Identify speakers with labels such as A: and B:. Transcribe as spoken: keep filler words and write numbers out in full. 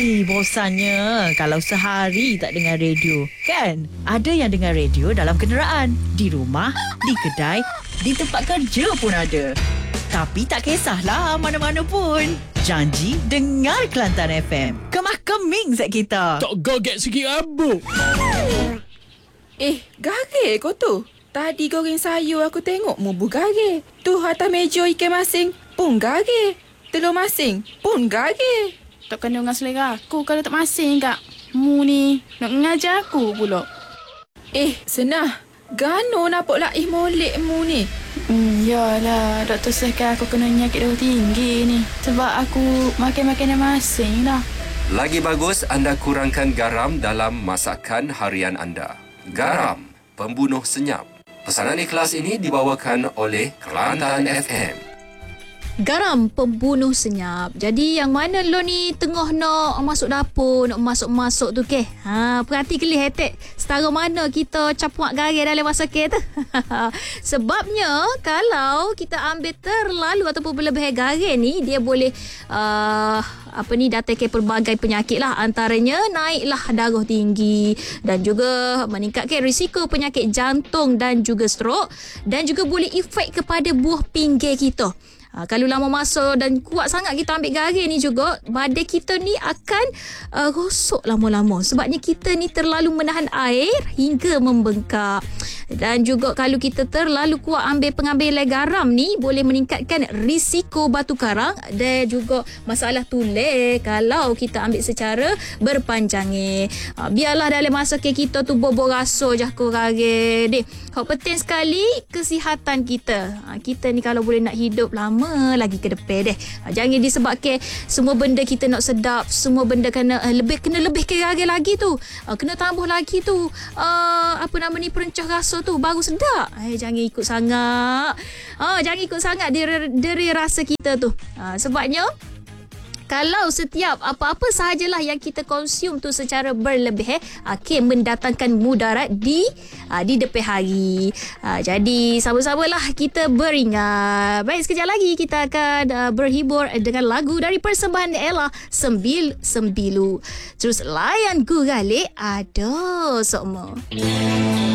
A: Eh, bosannya kalau sehari tak dengar radio. Kan? Ada yang dengar radio dalam kenderaan, di rumah, di kedai, di tempat kerja pun ada. Tapi tak kisahlah mana-mana pun. Janji dengar Kelantan F M. Kemah-keming zat kita.
B: Tak gaget sikit abuk.
C: Eh, garing kau tu. Tadi goreng sayur aku tengok mu garing. Tu atas meja ikan masing pun garing. Telur masing pun garing.
D: Tak kena dengan selera aku kalau tak masing kak. Mu ni nak mengajar aku pula.
C: Eh, Senah. Gano nampak laih molek mu ni?
D: Hmm, yalah, doktor cakap aku kena nyakit darah tinggi ni. Sebab aku makan makanan masing dah.
E: Lagi bagus anda kurangkan garam dalam masakan harian anda. Garam, pembunuh senyap. Pesanan ikhlas ini dibawakan oleh Kelantan F M.
F: Garam pembunuh senyap. Jadi yang mana lo ni tengah nak masuk dapur, nak masuk-masuk tu ke? Ha, perhati kelih hetek. Setara mana kita capuak garam dalam masakan tu. Sebabnya kalau kita ambil terlalu ataupun berlebih garam ni, dia boleh uh, apa ni datangkan pelbagai penyakit lah. Antaranya naiklah darah tinggi dan juga meningkatkan risiko penyakit jantung dan juga strok, dan juga boleh efek kepada buah pinggir kita. Ha, kalau lama masa dan kuat sangat kita ambil garam ni juga, badan kita ni akan uh, rosok lama-lama. Sebabnya kita ni terlalu menahan air hingga membengkak. Dan juga kalau kita terlalu kuat ambil pengambilan garam ni, boleh meningkatkan risiko batu karang dan juga masalah tulang kalau kita ambil secara berpanjang. Ha, biarlah dalam masa kita tu bobo rasa je aku garam deh. Hak penting sekali kesihatan kita. Ha, kita ni kalau boleh nak hidup lama lagi ke depan deh. Ha, jangan disebabkan semua benda kita nak sedap, semua benda kena uh, lebih kena lebih ke garam lagi tu. Uh, kena tambah lagi tu uh, apa nama ni perencah rasa tu baru sedap. Eh, jangan ikut sangat. Ha, jangan ikut sangat deri, deri rasa kita tu. Ha, sebabnya kalau setiap apa-apa sahajalah yang kita konsum tu secara berlebih eh, akan mendatangkan mudarat di uh, di depan hari. Uh, jadi sama-samalah kita beringat. Baik, sekejap lagi kita akan uh, berhibur dengan lagu dari persembahan Ella, Sembil Sembilu. Terus layan gurale ada sokmo.